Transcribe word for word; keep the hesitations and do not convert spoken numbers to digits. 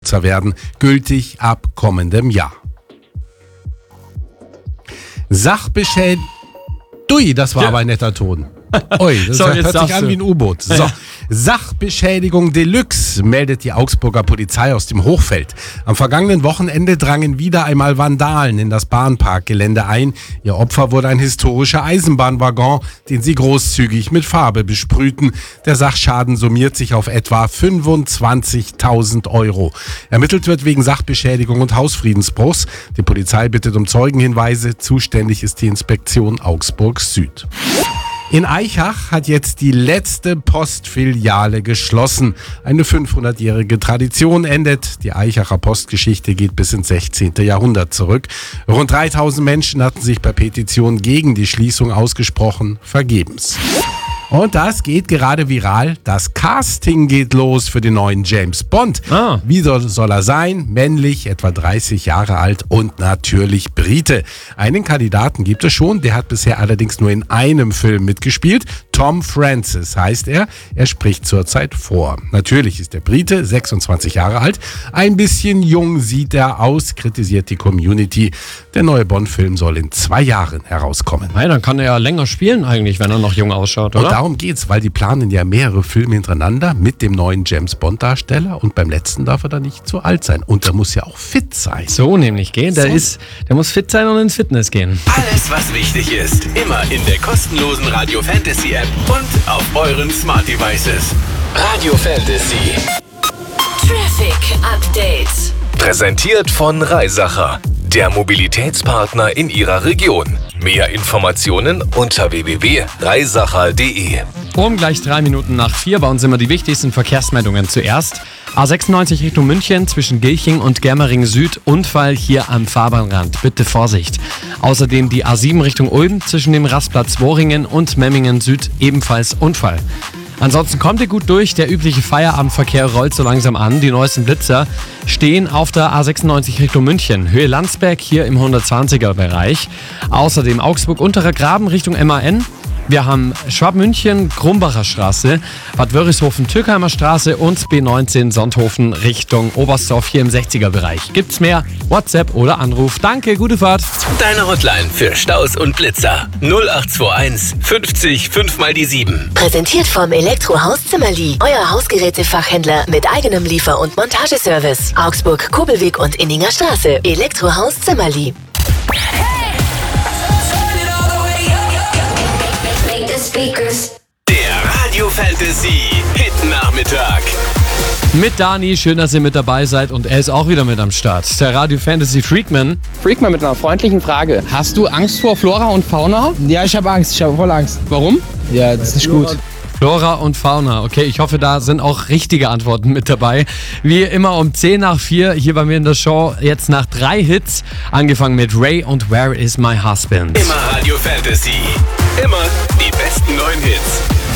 Nutzer werden, gültig ab kommendem Jahr. Sachbeschädigung. Ui, das war Ja. aber ein netter Ton. Ui, das So, jetzt hört sich darfst an du. wie ein U-Boot. So. Ja. Sachbeschädigung Deluxe, meldet die Augsburger Polizei aus dem Hochfeld. Am vergangenen Wochenende drangen wieder einmal Vandalen in das Bahnparkgelände ein. Ihr Opfer wurde ein historischer Eisenbahnwaggon, den sie großzügig mit Farbe besprühten. Der Sachschaden summiert sich auf etwa fünfundzwanzigtausend Euro. Ermittelt wird wegen Sachbeschädigung und Hausfriedensbruchs. Die Polizei bittet um Zeugenhinweise. Zuständig ist die Inspektion Augsburg Süd. In Aichach hat jetzt die letzte Postfiliale geschlossen. Eine fünfhundertjährige Tradition endet. Die Aichacher Postgeschichte geht bis ins sechzehnten Jahrhundert zurück. Rund dreitausend Menschen hatten sich per Petition gegen die Schließung ausgesprochen, vergebens. Und das geht gerade viral. Das Casting geht los für den neuen James Bond. Ah. Wie soll, soll er sein? Männlich, etwa dreißig Jahre alt und natürlich Brite. Einen Kandidaten gibt es schon, der hat bisher allerdings nur in einem Film mitgespielt. Tom Francis heißt er. Er spricht zurzeit vor. Natürlich ist der Brite, sechsundzwanzig Jahre alt. Ein bisschen jung sieht er aus, kritisiert die Community. Der neue Bond-Film soll in zwei Jahren herauskommen. Nein, dann kann er ja länger spielen eigentlich, wenn er noch jung ausschaut, Und oder? darum geht's, weil die planen ja mehrere Filme hintereinander mit dem neuen James-Bond-Darsteller und beim letzten darf er dann nicht zu alt sein. Und er muss ja auch fit sein. So nämlich gehen. Der So. ist, der muss fit sein und ins Fitness gehen. Alles, was wichtig ist, immer in der kostenlosen Radio Fantasy App und auf euren Smart Devices. Radio Fantasy. Traffic Update. Präsentiert von Reisacher, der Mobilitätspartner in Ihrer Region. Mehr Informationen unter w w w punkt reisacher punkt d e. Um gleich drei Minuten nach vier bei uns immer die wichtigsten Verkehrsmeldungen zuerst. A sechsundneunzig Richtung München zwischen Gilching und Germering Süd. Unfall hier am Fahrbahnrand. Bitte Vorsicht. Außerdem die A sieben Richtung Ulm zwischen dem Rastplatz Wohringen und Memmingen Süd. Ebenfalls Unfall. Ansonsten kommt ihr gut durch. Der übliche Feierabendverkehr rollt so langsam an. Die neuesten Blitzer stehen auf der A sechsundneunzig Richtung München. Höhe Landsberg hier im hundertzwanziger Bereich. Außerdem Augsburg-Unterer Graben Richtung M A N. Wir haben Schwabmünchen, Krumbacher Straße, Bad Wörishofen, Türkheimer Straße und B neunzehn Sonthofen Richtung Oberstdorf hier im sechziger Bereich. Gibt's mehr? WhatsApp oder Anruf. Danke, gute Fahrt. Deine Hotline für Staus und Blitzer. null acht zwei eins fünfzig fünf mal die sieben. Präsentiert vom Elektrohaus Zimmerli. Euer Hausgerätefachhändler mit eigenem Liefer- und Montageservice. Augsburg, Kobelweg und Inninger Straße. Elektrohaus Zimmerli. Der Radio Fantasy Hit Nachmittag. Mit Dani, schön, dass ihr mit dabei seid und er ist auch wieder mit am Start. Der Radio Fantasy Freakman. Freakman mit einer freundlichen Frage. Hast du Angst vor Flora und Fauna? Ja, ich habe Angst, ich habe voll Angst. Warum? Ja, das ist nicht gut. Flora und Fauna. Okay, ich hoffe, da sind auch richtige Antworten mit dabei. Wie immer um zehn nach vier hier bei mir in der Show. Jetzt nach drei Hits. Angefangen mit Ray und Where is my husband? Immer Radio Fantasy. Immer die besten neuen Hits.